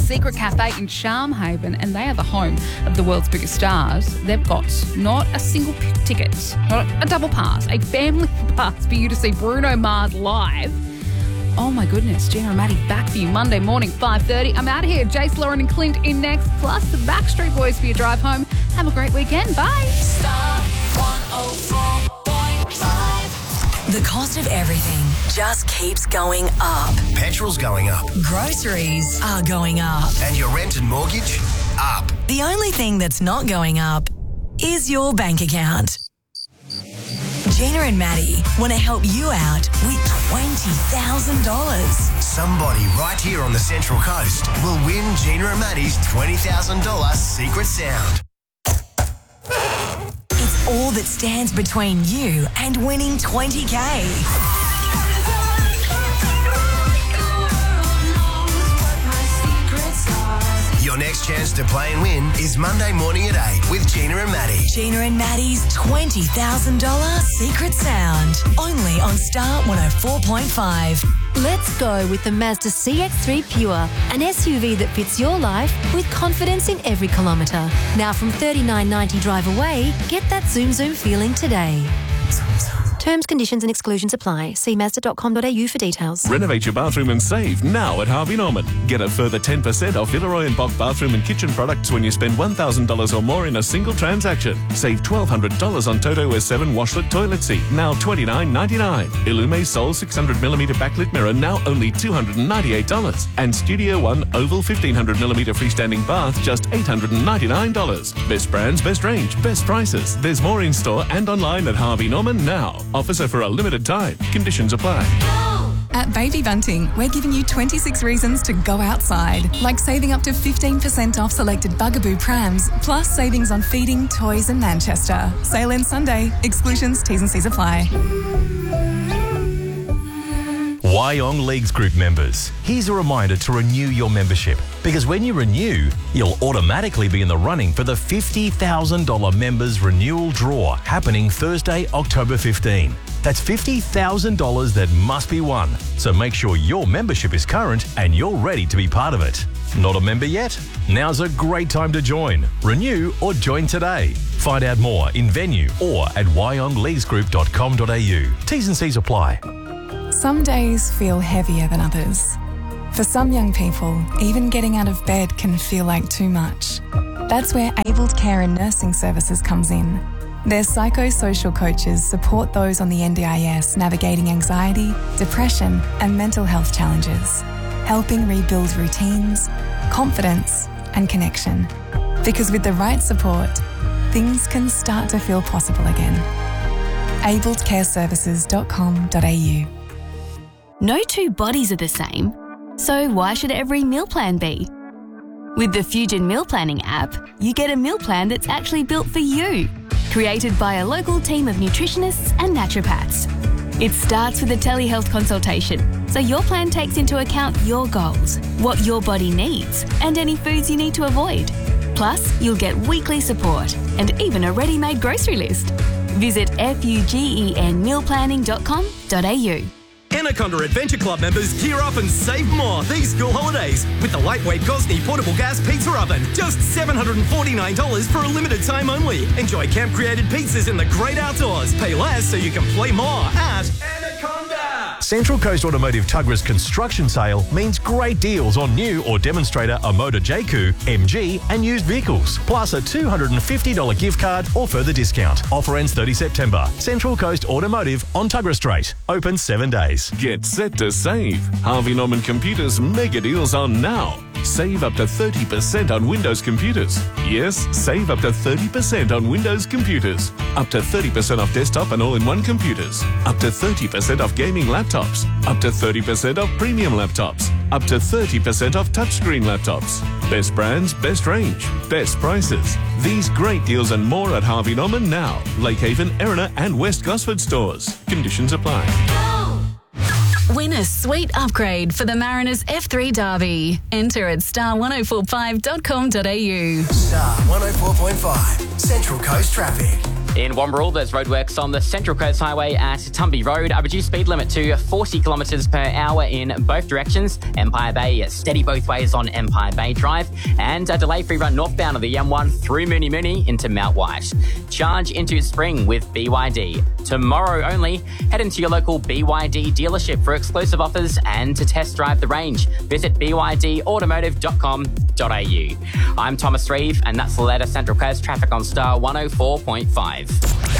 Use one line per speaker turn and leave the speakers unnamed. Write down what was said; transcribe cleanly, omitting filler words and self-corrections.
Secret Cafe in Charmhaven, and they are the home of the world's biggest stars. They've got not a single ticket, not a double pass, a family pass for you to see Bruno Mars live. Oh my goodness, Gina and Maddie back for you Monday morning, 5:30. I'm out of here. Jace, Lauren and Clint in next, plus the Backstreet Boys for your drive home. Have a great weekend. Bye.
Star 104.5. The cost of everything just keeps going up.
Petrol's going up.
Groceries are going up.
And your rent and mortgage? Up.
The only thing that's not going up is your bank account. Gina and Maddie want to help you out with $20,000.
Somebody right here on the Central Coast will win Gina and Maddie's $20,000 secret sound.
It's all that stands between you and winning $20K.
Your next chance to play and win is Monday morning at 8 with Gina and Maddie.
Gina and Maddie's $20,000 secret sound. Only on Star 104.5.
Let's go with the Mazda CX-3 Pure, an SUV that fits your life with confidence in every kilometre. Now from $39.90 drive away, get that zoom feeling today. Terms, conditions and exclusions apply. See Mazda.com.au for details.
Renovate your bathroom and save now at Harvey Norman. Get a further 10% off Villeroy & Boch bathroom and kitchen products when you spend $1,000 or more in a single transaction. Save $1,200 on Toto S7 washlet toilet seat, now $29.99. Illume Sol 600mm backlit mirror, now only $298. And Studio One Oval 1500mm freestanding bath, just $899. Best brands, best range, best prices. There's more in store and online at Harvey Norman now. Offers are for a limited time. Conditions apply.
At Baby Bunting, we're giving you 26 reasons to go outside, like saving up to 15% off selected Bugaboo prams, plus savings on feeding, toys and Manchester. Sale ends Sunday. Exclusions, T's and C's apply.
Wyong Leagues Group members, here's a reminder to renew your membership, because when you renew, you'll automatically be in the running for the $50,000 members renewal draw happening Thursday, October 15. That's $50,000 that must be won, so make sure your membership is current and you're ready to be part of it. Not a member yet? Now's a great time to join. Renew or join today. Find out more in venue or at wyongleaguesgroup.com.au. T's and C's apply.
Some days feel heavier than others. For some young people, even getting out of bed can feel like too much. That's where Abled Care and Nursing Services comes in. Their psychosocial coaches support those on the NDIS navigating anxiety, depression and mental health challenges, helping rebuild routines, confidence and connection. Because with the right support, things can start to feel possible again. abledcareservices.com.au.
No two bodies are the same, so why should every meal plan be? With the Fusion Meal Planning app, you get a meal plan that's actually built for you, created by a local team of nutritionists and naturopaths. It starts with a telehealth consultation, so your plan takes into account your goals, what your body needs, and any foods you need to avoid. Plus, you'll get weekly support and even a ready-made grocery list. Visit fugenmealplanning.com.au.
Anaconda Adventure Club members gear up and save more these school holidays with the lightweight Gosney portable gas pizza oven. Just $749 for a limited time only. Enjoy camp-created pizzas in the great outdoors. Pay less so you can play more at Anaconda.
Central Coast Automotive Tuggerah's construction sale means great deals on new or demonstrator Omoda JQ, MG and used vehicles, plus a $250 gift card or further discount. Offer ends 30 September. Central Coast Automotive on Tuggerah Street. Open 7 days.
Get set to save. Harvey Norman Computers mega deals on now. Save up to 30% on Windows computers. Yes, save up to 30% on Windows computers. Up to 30% off desktop and all-in-one computers. Up to 30% off gaming laptops. Up to 30% off premium laptops. Up to 30% off touchscreen laptops. Best brands, best range, best prices. These great deals and more at Harvey Norman now. Lakehaven, Erina and West Gosford stores. Conditions apply.
Win a sweet upgrade for the Mariners F3 Derby. Enter at star1045.com.au.
Star 104.5 Central Coast Traffic.
In Wamberal, there's roadworks on the Central Coast Highway at Tumby Road. A reduced speed limit to 40 kilometres per hour in both directions. Empire Bay, steady both ways on Empire Bay Drive. And a delay-free run northbound of the M1 through Mooney Mooney into Mount White. Charge into spring with BYD. Tomorrow only, head into your local BYD dealership for exclusive offers and to test drive the range. Visit bydautomotive.com.au. I'm Thomas Reeve, and that's the latest Central Coast traffic on Star 104.5.